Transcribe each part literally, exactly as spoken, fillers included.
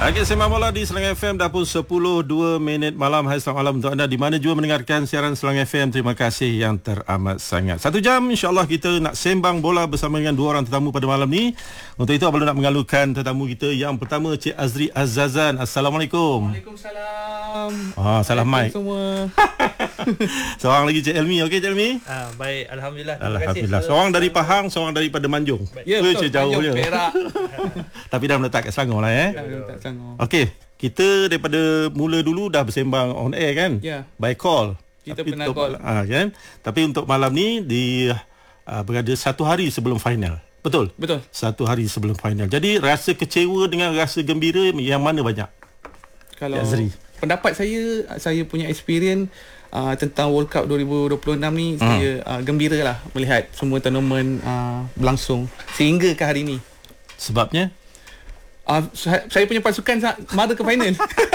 Okey, Sembang Bola di Selang F M dah pun sepuluh dua minit malam. Hai, selamat malam untuk anda di mana juga mendengarkan siaran Selang F M. Terima kasih yang teramat sangat. Satu jam insya-Allah kita nak sembang bola bersama dengan dua orang tetamu pada malam ni. Untuk itu abang nak mengalukan tetamu kita yang pertama, Cik Azri Azzazan. Assalamualaikum. Waalaikumsalam. Ah, salah mic. Semua. Seorang lagi Cik Elmi. Okey Cik Elmi? Ah, baik, alhamdulillah. Terima Alhamdulillah. kasih. Seorang dari Pahang, seorang daripada Manjung. Ya, Ui, betul. Cik, jauh Tanjung je. Perak. Tapi dah meletak kat Selangor lah eh. Dah meletak Selangor. Okey, kita daripada mula dulu dah bersembang on air kan? Ya. By call. Kita Tapi pernah untuk, call. Ah, kan? Tapi untuk malam ni di uh, berada satu hari sebelum final. Betul? Betul. Satu hari sebelum final. Jadi rasa kecewa dengan rasa gembira yang mana banyak? Kalau Azri. pendapat saya, saya punya experience uh, tentang World Cup dua ribu dua puluh enam ni, hmm. saya uh, gembira lah melihat semua tournament uh, berlangsung sehingga ke hari ni. Sebabnya? Uh, saya, saya punya pasukan mara ke final.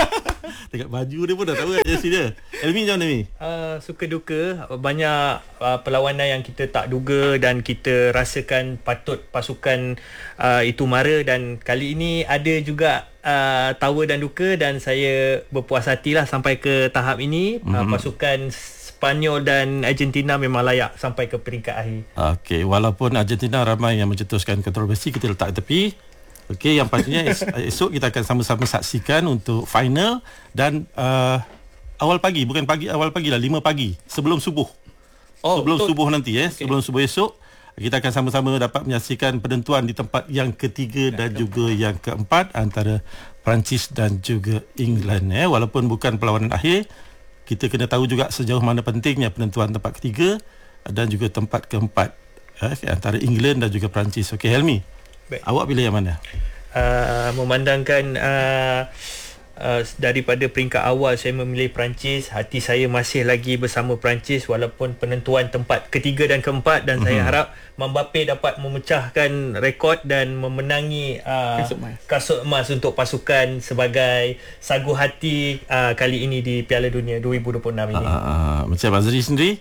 Dekat baju dia pun dah tahu kan jersey dia. Elmi macam mana ni? Uh, suka duka, banyak uh, perlawanan yang kita tak duga dan kita rasakan patut pasukan uh, itu mara, dan kali ini ada juga uh, tawa dan duka, dan saya berpuas hatilah sampai ke tahap ini. Mm-hmm. uh, pasukan Sepanyol dan Argentina memang layak sampai ke peringkat akhir. Okey, walaupun Argentina ramai yang mencetuskan kontroversi, kita letak tepi. Okey, yang pastinya es- esok kita akan sama-sama saksikan untuk final dan uh, awal pagi, bukan pagi, awal pagi lah, lima pagi sebelum subuh. Oh, sebelum betul. subuh nanti eh, Okay. sebelum subuh esok kita akan sama-sama dapat menyaksikan penentuan di tempat yang ketiga dan juga yang keempat antara Perancis dan juga England eh. Walaupun bukan perlawanan akhir, kita kena tahu juga sejauh mana pentingnya penentuan tempat ketiga dan juga tempat keempat eh, antara England dan juga Perancis. Okey Helmi, Baik. awak pilih yang mana? Uh, memandangkan uh, uh, daripada peringkat awal saya memilih Perancis, hati saya masih lagi bersama Perancis walaupun penentuan tempat ketiga dan keempat, dan mm-hmm. saya harap Mbappe dapat memecahkan rekod dan memenangi uh, Kasut emas. kasut emas untuk pasukan sebagai sagu hati uh, kali ini di Piala Dunia dua ribu dua puluh enam ini. Uh, uh, macam Azri sendiri?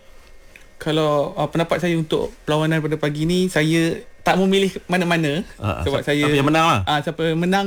Kalau uh, pendapat saya untuk perlawanan pada pagi ni, saya tak memilih mana-mana Uh, sebab siapa, saya siapa yang menang lah? Ah, siapa yang menang.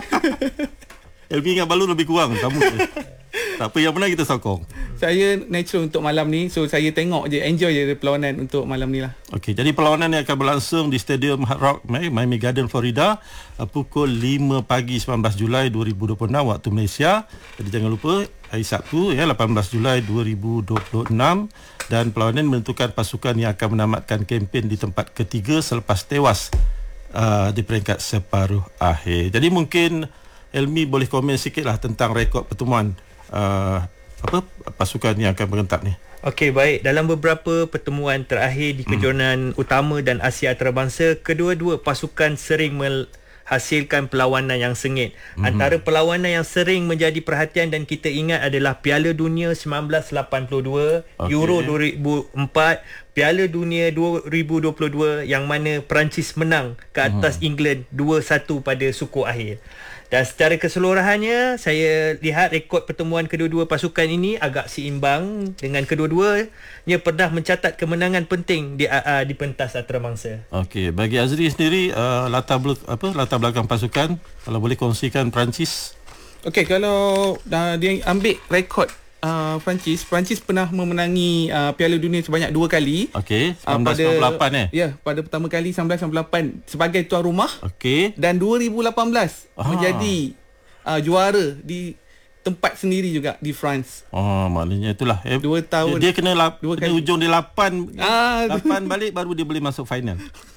Elmi dengan Balu lebih kurang tamu tu. Tak apa, yang menang kita sokong. Saya natural untuk malam ni, so saya tengok je, enjoy je perlawanan untuk malam ni lah. Okey, jadi perlawanan yang akan berlangsung di Stadium Hard Rock Miami Garden, Florida uh, pukul lima pagi sembilan belas Julai dua ribu dua puluh enam waktu Malaysia. Jadi jangan lupa hari Sabtu ya lapan belas Julai dua ribu dua puluh enam, dan perlawanan menentukan pasukan yang akan menamatkan kempen di tempat ketiga selepas tewas uh, di peringkat separuh akhir. Jadi mungkin Elmi boleh komen sikitlah tentang rekod pertemuan uh, apa pasukan yang akan berentak ni. Okey, baik. Dalam beberapa pertemuan terakhir di kejohanan hmm. utama dan Asia antarabangsa, kedua-dua pasukan sering menghasilkan perlawanan yang sengit. Hmm. Antara perlawanan yang sering menjadi perhatian dan kita ingat adalah Piala Dunia sembilan belas lapan puluh dua, okay. Euro dua ribu empat, Piala Dunia dua ribu dua puluh dua yang mana Perancis menang ke atas hmm. England dua satu pada suku akhir. Dan secara keseluruhannya, saya lihat rekod pertemuan kedua-dua pasukan ini agak seimbang, dengan kedua-duanya pernah mencatat kemenangan penting di uh, di pentas antarabangsa. Okey, bagi Azri sendiri uh, latar belak- apa latar belakang pasukan, kalau boleh kongsikan Perancis. Okey, kalau uh, dia ambil rekod uh, Perancis, Perancis pernah memenangi uh, Piala Dunia sebanyak dua kali. Okey, sembilan belas sembilan puluh lapan eh. Ya, pada pertama kali sembilan belas sembilan puluh lapan sebagai tuan rumah. Okey. Dan dua ribu lapan belas Ah. menjadi uh, juara di tempat sendiri juga di France. Oh, maknanya itulah. Eh, Dua tahun. Dia, dia kena lap, Dua kena kali. ujung dia lapan. Ah. lapan balik baru dia boleh masuk final.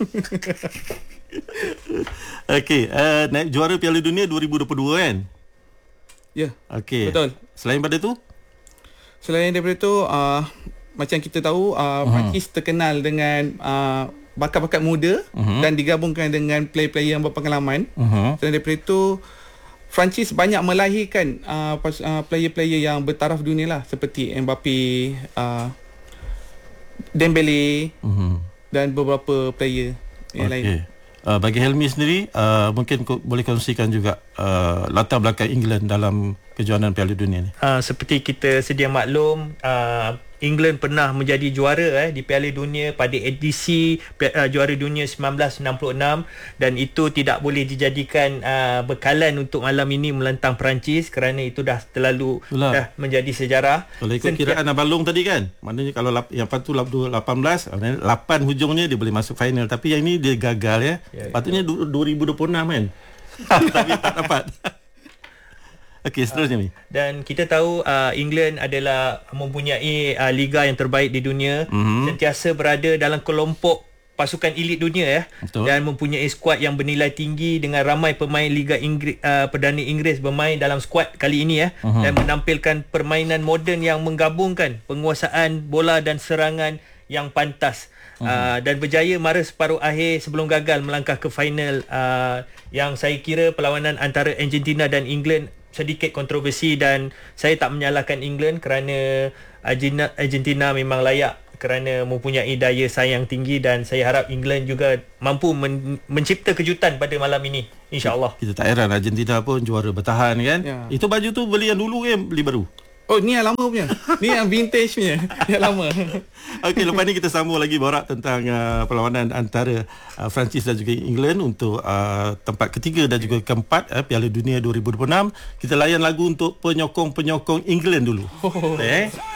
Okey, uh, naik juara Piala Dunia dua ribu dua puluh dua kan? Ya. Okey. Betul. Selain pada tu? Selain daripada itu, uh, macam kita tahu, uh, Perancis terkenal dengan uh, bakat-bakat muda uh-huh. dan digabungkan dengan player-player yang berpengalaman. Uh-huh. Selain daripada itu, Perancis banyak melahirkan uh, pas, uh, player-player yang bertaraf dunia lah, seperti Mbappe, uh, Dembele uh-huh. dan beberapa player yang okay. lain. Uh, bagi Helmi sendiri, uh, mungkin ko- boleh kongsikan juga uh, latar belakang England dalam kejohanan Piala Dunia ni. Uh, seperti kita sedia maklum, uh, England pernah menjadi juara eh di Piala Dunia pada edisi uh, Juara Dunia sembilan belas enam puluh enam, dan itu tidak boleh dijadikan uh, bekalan untuk malam ini melantang Perancis kerana itu dah terlalu Itulah. dah menjadi sejarah. Kalau ikut Senti- kiraan Abalong tadi kan, maknanya kalau lap, yang patut lapan belas, lapan hujungnya dia boleh masuk final, tapi yang ini dia gagal ya. Ya, Patutnya dua ribu dua puluh enam kan. Tapi tak dapat. Okey, seterusnya ni. Dan kita tahu uh, England adalah mempunyai uh, liga yang terbaik di dunia, Mhm. sentiasa berada dalam kelompok pasukan elit dunia ya, Betul. dan mempunyai skuad yang bernilai tinggi dengan ramai pemain Liga Inggeris, uh, Perdana Inggeris bermain dalam skuad kali ini ya, Mhm. dan menampilkan permainan moden yang menggabungkan penguasaan bola dan serangan yang pantas. Uh, uh, dan berjaya mara separuh akhir sebelum gagal melangkah ke final, uh, yang saya kira perlawanan antara Argentina dan England sedikit kontroversi, dan saya tak menyalahkan England kerana Argentina, Argentina memang layak kerana mempunyai daya saing yang tinggi, dan saya harap England juga mampu men- mencipta kejutan pada malam ini, insya-Allah. Kita tak heran Argentina pun juara bertahan kan. Ya. Itu baju tu beli yang dulu ke beli baru? Oh, ni yang lama punya. Ni yang vintage punya. Yang lama. Okey, lepas ni kita sambung lagi borak tentang uh, perlawanan antara uh, Perancis dan juga England untuk uh, tempat ketiga dan juga keempat uh, Piala Dunia dua ribu dua puluh enam. Kita layan lagu untuk penyokong-penyokong England dulu. Oh. Eh?